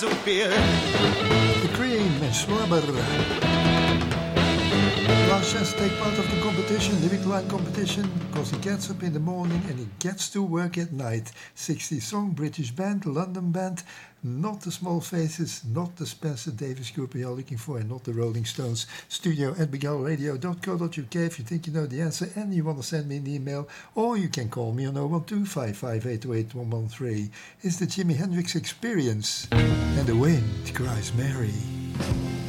The Cream met Swabber. Last chance to take part of the competition, lyric line competition, because he gets up in the morning and he gets to work at night. 60 song, British band, London band, not the Small Faces, not the Spencer Davis Group you're looking for, and not the Rolling Stones. studio@begalradio.co.uk if you think you know the answer and you want to send me an email, or you can call me on 012-558-8113. It's the Jimi Hendrix Experience, and the wind cries Mary.